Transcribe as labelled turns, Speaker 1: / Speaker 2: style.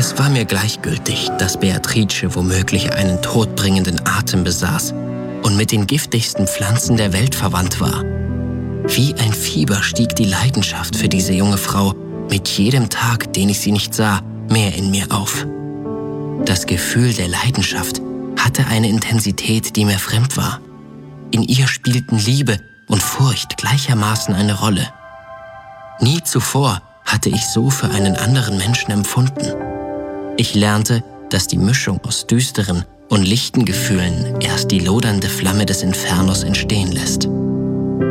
Speaker 1: Es war mir gleichgültig, dass Beatrice womöglich einen todbringenden Atem besaß und mit den giftigsten Pflanzen der Welt verwandt war. Wie ein Fieber stieg die Leidenschaft für diese junge Frau mit jedem Tag, den ich sie nicht sah, mehr in mir auf. Das Gefühl der Leidenschaft hatte eine Intensität, die mir fremd war. In ihr spielten Liebe und Furcht gleichermaßen eine Rolle. Nie zuvor hatte ich so für einen anderen Menschen empfunden. Ich lernte, dass die Mischung aus düsteren und lichten Gefühlen erst die lodernde Flamme des Infernos entstehen lässt.